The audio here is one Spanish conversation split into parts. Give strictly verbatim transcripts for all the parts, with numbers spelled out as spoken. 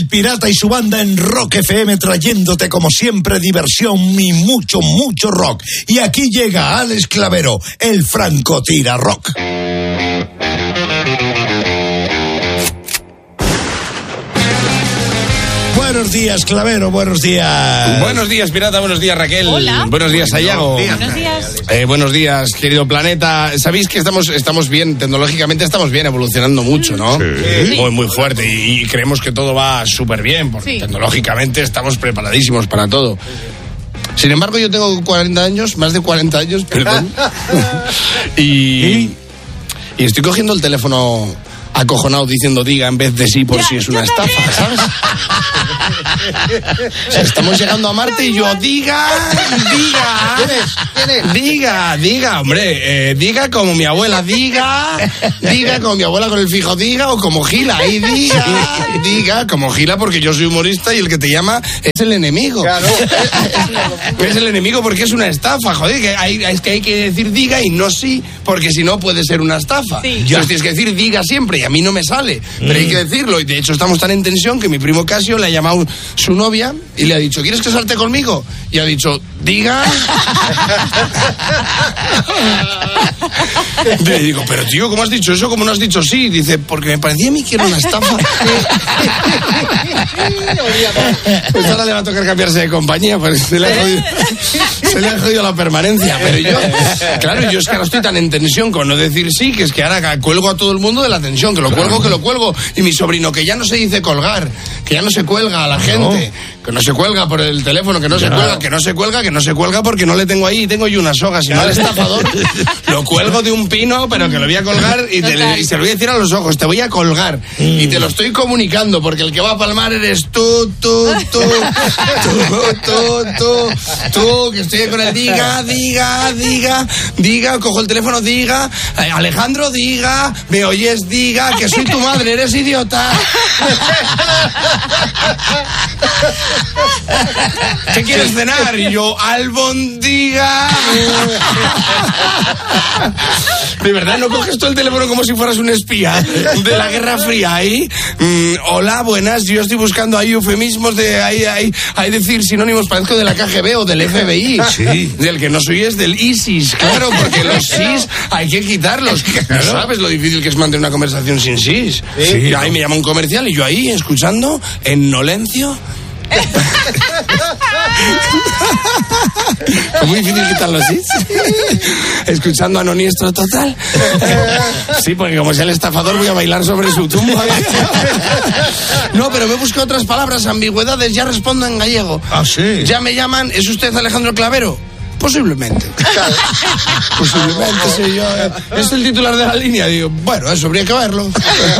El Pirata y su banda en Rock F M, trayéndote como siempre diversión y mucho, mucho rock. Y aquí llega Alex Clavero, el francotira rock. Buenos días, Clavero, buenos días. Buenos días, Pirata, buenos días, Raquel. Hola. Buenos días, Sayago. Buenos días. Eh, buenos días, querido planeta. Sabéis que estamos, estamos bien, tecnológicamente estamos bien, evolucionando mucho, ¿no? Sí. Muy, muy fuerte. Y, y creemos que todo va súper bien, porque Sí. tecnológicamente estamos preparadísimos para todo. Sin embargo, yo tengo cuarenta años, más de cuarenta años, perdón. y, y estoy cogiendo el teléfono acojonado diciendo diga en vez de sí por Ya, si es una yo estafa, ¿sabes? O sea, estamos llegando a Marte y yo diga, diga, diga, diga, hombre, eh, diga como mi abuela, diga, diga como mi abuela con el fijo, diga, o como Gila, y diga, diga, como Gila porque yo soy humorista y el que te llama es el enemigo. Claro. Es el enemigo porque es una estafa, joder, que hay, es que hay que decir diga y no sí, porque si no puede ser una estafa. Sí. Entonces tienes que decir diga siempre y a mí no me sale, pero hay que decirlo. Y de hecho estamos tan en tensión que mi primo Casio le ha llamado su novia y le ha dicho, ¿quieres casarte conmigo? Y ha dicho, diga. Le digo, pero tío, ¿cómo has dicho eso? ¿Cómo no has dicho sí? Dice, porque me parecía a mí que era una estafa. Pues ahora le va a tocar cambiarse de compañía, pues se le ha jodido, se le ha jodido la permanencia. Pero yo, claro, yo es que ahora estoy tan en tensión con no decir sí, que es que ahora cuelgo a todo el mundo de la tensión, que lo cuelgo, que lo cuelgo. Y mi sobrino, que ya no se dice colgar, que ya no se cuelga a la gente, que no se cuelga por el teléfono, que no se cuelga, que no se cuelga, que no se cuelga porque no le tengo ahí, tengo yo una soga, si no el estafador, lo cuelgo de un pino, pero que lo voy a colgar y, te, y se lo voy a decir a los ojos, te voy a colgar y te lo estoy comunicando porque el que va a palmar eres tú, tú, tú, tú, tú, tú, tú, que estoy con el diga, diga, diga, diga, cojo el teléfono, diga, eh, Alejandro, diga, me oyes, diga, que soy tu madre, eres idiota. ¿Qué quieres cenar? Y yo, albondiga. De verdad, ¿no coges tú el teléfono como si fueras un espía de la Guerra Fría ahí? Mm, hola, buenas, yo estoy buscando ahí eufemismos de ahí, ahí, ahí decir sinónimos, parezco de la K G B o del F B I. Sí. Del que no soy es del ISIS, claro, porque los SIS hay que quitarlos. ¿No sabes lo difícil que es mantener una conversación sin SIS? Sí. Y ahí me llama un comercial y yo ahí, escuchando, en Nolencio... Es muy difícil quitarlo así. Escuchando a Noniestro total. Sí, porque como sea el estafador voy a bailar sobre su tumba. No, pero me busco otras palabras, ambigüedades, ya respondo en gallego. Ah, sí. Ya me llaman, ¿es usted Alejandro Clavero? Posiblemente. Posiblemente, sí, yo. eh, Es el titular de la línea. Digo, bueno, eso habría que verlo.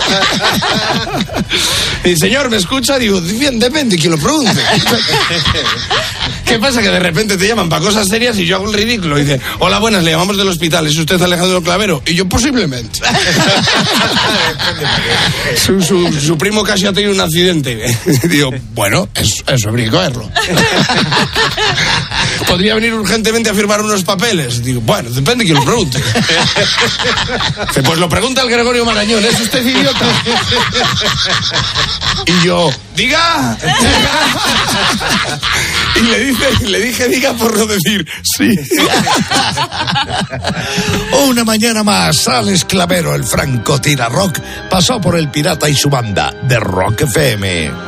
Y señor, ¿me escucha? Digo, bien, depende, quién lo pregunte. ¿Qué pasa? Que de repente te llaman para cosas serias y yo hago el ridículo. Y dice, hola, buenas, le llamamos del hospital. ¿Es usted Alejandro Clavero? Y yo, posiblemente. su, su, su primo casi ha tenido un accidente. Digo, bueno, eso, eso habría que verlo. ¿Podría venir urgentemente a firmar unos papeles? Digo, bueno, depende quién lo pregunte. Dice, pues lo pregunta el Gregorio Marañón, ¿es usted idiota? Y yo, diga. Y le dije, le dije diga por no decir sí. Una mañana más, Alex Clavero, el francotira rock, pasó por el Pirata y su banda de Rock F M.